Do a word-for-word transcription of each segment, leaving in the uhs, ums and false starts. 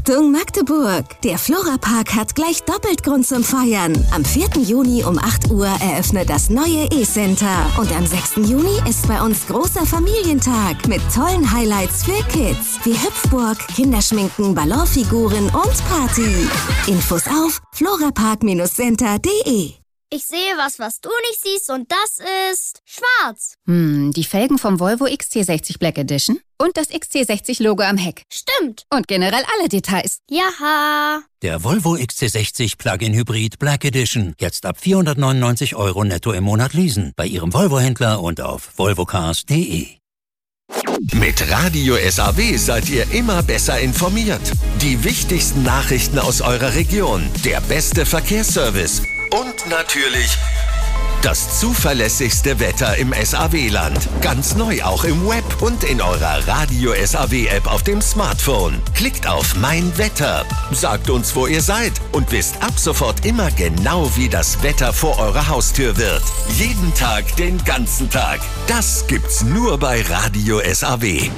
Achtung Magdeburg! Der Florapark hat gleich doppelt Grund zum Feiern. Am vierten Juni um acht Uhr eröffnet das neue E-Center. Und am sechsten Juni ist bei uns großer Familientag mit tollen Highlights für Kids. Wie Hüpfburg, Kinderschminken, Ballonfiguren und Party. Infos auf florapark center punkt de. Ich sehe was, was du nicht siehst, und das ist schwarz. Hm, die Felgen vom Volvo X C sechzig Black Edition und das X C sechzig Logo am Heck. Stimmt. Und generell alle Details. Jaha. Der Volvo X C sechzig Plug-in Hybrid Black Edition. Jetzt ab vierhundertneunundneunzig Euro netto im Monat leasen. Bei Ihrem Volvo-Händler und auf volvocars punkt de. Mit Radio S A W seid ihr immer besser informiert. Die wichtigsten Nachrichten aus eurer Region, der beste Verkehrsservice und natürlich das zuverlässigste Wetter im S A W-Land. Ganz neu auch im Web und in eurer Radio S A W-App auf dem Smartphone. Klickt auf Mein Wetter, sagt uns, wo ihr seid und wisst ab sofort immer genau, wie das Wetter vor eurer Haustür wird. Jeden Tag, den ganzen Tag. Das gibt's nur bei Radio S A W.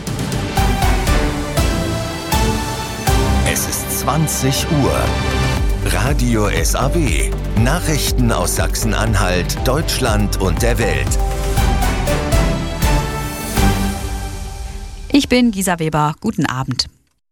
Es ist zwanzig Uhr. Radio S A W. Nachrichten aus Sachsen-Anhalt, Deutschland und der Welt. Ich bin Gisa Weber. Guten Abend.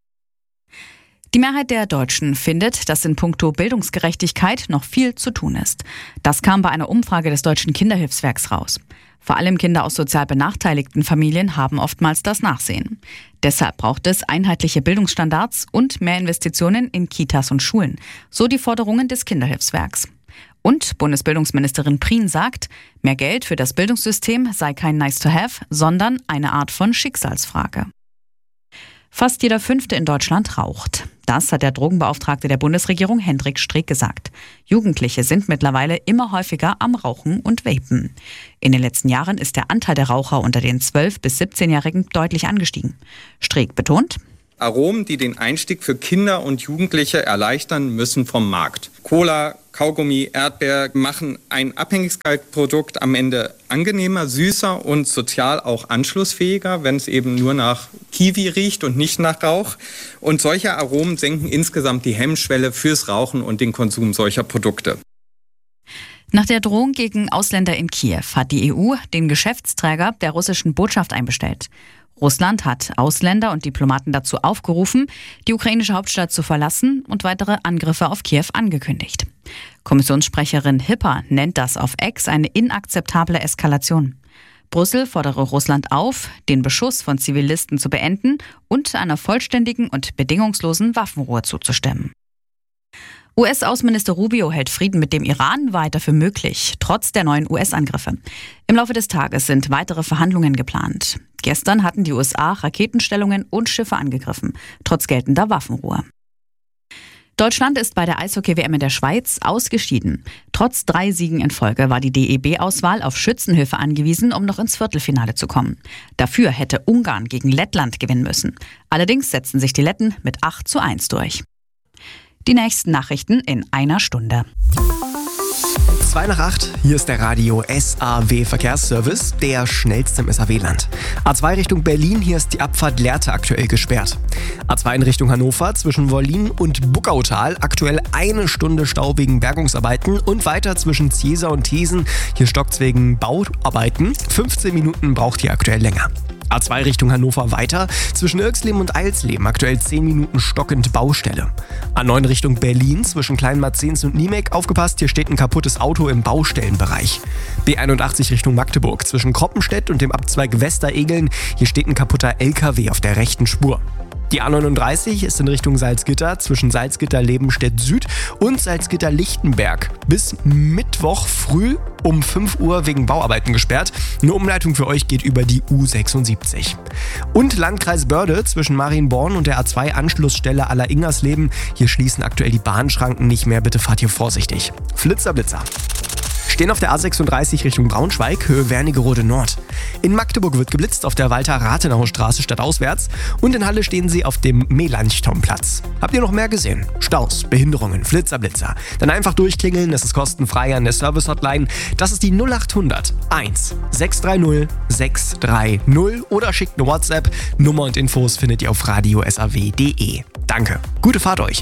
Die Mehrheit der Deutschen findet, dass in puncto Bildungsgerechtigkeit noch viel zu tun ist. Das kam bei einer Umfrage des Deutschen Kinderhilfswerks raus. Vor allem Kinder aus sozial benachteiligten Familien haben oftmals das Nachsehen. Deshalb braucht es einheitliche Bildungsstandards und mehr Investitionen in Kitas und Schulen, so die Forderungen des Kinderhilfswerks. Und Bundesbildungsministerin Prien sagt, mehr Geld für das Bildungssystem sei kein Nice-to-have, sondern eine Art von Schicksalsfrage. Fast jeder Fünfte in Deutschland raucht. Das hat der Drogenbeauftragte der Bundesregierung Hendrik Streeck gesagt. Jugendliche sind mittlerweile immer häufiger am Rauchen und Vapen. In den letzten Jahren ist der Anteil der Raucher unter den zwölf- bis siebzehnjährigen deutlich angestiegen. Streeck betont: Aromen, die den Einstieg für Kinder und Jugendliche erleichtern, müssen vom Markt. Cola, Kaugummi, Erdbeer machen ein Abhängigkeitsprodukt am Ende angenehmer, süßer und sozial auch anschlussfähiger, wenn es eben nur nach Kiwi riecht und nicht nach Rauch. Und solche Aromen senken insgesamt die Hemmschwelle fürs Rauchen und den Konsum solcher Produkte. Nach der Drohung gegen Ausländer in Kiew hat die E U den Geschäftsträger der russischen Botschaft einbestellt. Russland hat Ausländer und Diplomaten dazu aufgerufen, die ukrainische Hauptstadt zu verlassen und weitere Angriffe auf Kiew angekündigt. Kommissionssprecherin Hipper nennt das auf X eine inakzeptable Eskalation. Brüssel fordere Russland auf, den Beschuss von Zivilisten zu beenden und einer vollständigen und bedingungslosen Waffenruhe zuzustimmen. U S-Außenminister Rubio hält Frieden mit dem Iran weiter für möglich, trotz der neuen U S-Angriffe. Im Laufe des Tages sind weitere Verhandlungen geplant. Gestern hatten die U S A Raketenstellungen und Schiffe angegriffen, trotz geltender Waffenruhe. Deutschland ist bei der Eishockey-W M in der Schweiz ausgeschieden. Trotz drei Siegen in Folge war die D E B-Auswahl auf Schützenhilfe angewiesen, um noch ins Viertelfinale zu kommen. Dafür hätte Ungarn gegen Lettland gewinnen müssen. Allerdings setzten sich die Letten mit acht zu eins durch. Die nächsten Nachrichten in einer Stunde. zwei nach acht, hier ist der Radio S A W Verkehrsservice, der schnellste im S A W-Land. A zwei Richtung Berlin, hier ist die Abfahrt Lehrte aktuell gesperrt. A zwei in Richtung Hannover zwischen Wollin und Buckautal, aktuell eine Stunde Stau wegen Bergungsarbeiten und weiter zwischen Ziesa und Thesen, hier stockt's wegen Bauarbeiten. fünfzehn Minuten braucht hier aktuell länger. A zwei Richtung Hannover weiter, zwischen Irxleben und Eilsleben, aktuell zehn Minuten stockend Baustelle. A neun Richtung Berlin, zwischen Kleinmarzens und Niemek, aufgepasst, hier steht ein kaputtes Auto im Baustellenbereich. B einundachtzig Richtung Magdeburg, zwischen Kroppenstedt und dem Abzweig Westeregeln, hier steht ein kaputter L K W auf der rechten Spur. Die A neununddreißig ist in Richtung Salzgitter, zwischen Salzgitter-Lebenstedt Süd und Salzgitter-Lichtenberg bis Mittwoch früh um fünf Uhr wegen Bauarbeiten gesperrt. Eine Umleitung für euch geht über die U sechsundsiebzig. Und Landkreis Börde zwischen Marienborn und der A zwei Anschlussstelle Aller-Ingersleben. Hier schließen aktuell die Bahnschranken nicht mehr, bitte fahrt hier vorsichtig. Flitzer, Blitzer. Stehen auf der A sechsunddreißig Richtung Braunschweig, Höhe Wernigerode Nord. In Magdeburg wird geblitzt auf der Walter-Rathenau Straße stadtauswärts und in Halle stehen sie auf dem Melanchthonplatz. Habt ihr noch mehr gesehen? Staus, Behinderungen, Flitzer, Blitzer? Dann einfach durchklingeln, das ist kostenfrei an der Service-Hotline. Das ist die null acht hundert eins sechs drei null sechs drei null oder schickt eine WhatsApp. Nummer und Infos findet ihr auf radio s a w punkt de. Danke. Danke. Gute Fahrt euch.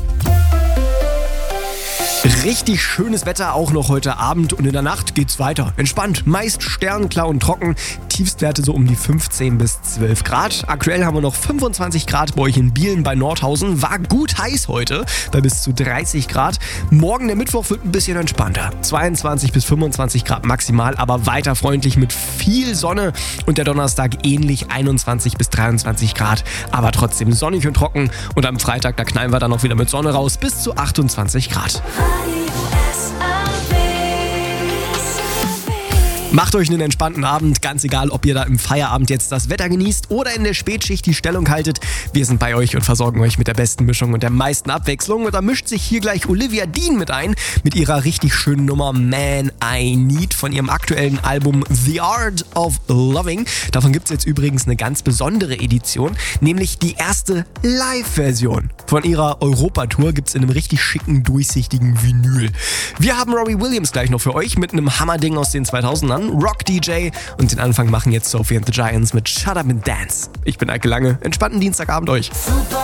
Richtig schönes Wetter auch noch heute Abend und in der Nacht geht's weiter. Entspannt, meist sternklar und trocken. Tiefstwerte so um die fünfzehn bis zwölf Grad. Aktuell haben wir noch fünfundzwanzig Grad bei euch in Bielen bei Nordhausen. War gut heiß heute bei bis zu dreißig Grad. Morgen der Mittwoch wird ein bisschen entspannter. zweiundzwanzig bis fünfundzwanzig Grad maximal, aber weiter freundlich mit viel Sonne. Und der Donnerstag ähnlich einundzwanzig bis dreiundzwanzig Grad, aber trotzdem sonnig und trocken. Und am Freitag, da knallen wir dann auch wieder mit Sonne raus bis zu achtundzwanzig Grad. Macht euch einen entspannten Abend, ganz egal, ob ihr da im Feierabend jetzt das Wetter genießt oder in der Spätschicht die Stellung haltet. Wir sind bei euch und versorgen euch mit der besten Mischung und der meisten Abwechslung. Und da mischt sich hier gleich Olivia Dean mit ein, mit ihrer richtig schönen Nummer Man I Need von ihrem aktuellen Album The Art of Loving. Davon gibt es jetzt übrigens eine ganz besondere Edition, nämlich die erste Live-Version. Von ihrer Europatour gibt es in einem richtig schicken, durchsichtigen Vinyl. Wir haben Robbie Williams gleich noch für euch mit einem Hammerding aus den zweitausendern. Rock D J und den Anfang machen jetzt Sophie and the Giants mit Shut Up and Dance. Ich bin Eike Lange, entspannten Dienstagabend euch. Super